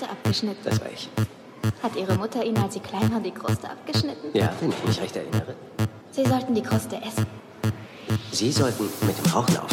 Kruste abgeschnitten. Das war ich. Hat Ihre Mutter Ihnen, als Sie klein waren, die Kruste abgeschnitten? Ja, wenn ich mich recht erinnere. Sie sollten die Kruste essen. Sie sollten mit dem Rauchen aufhören.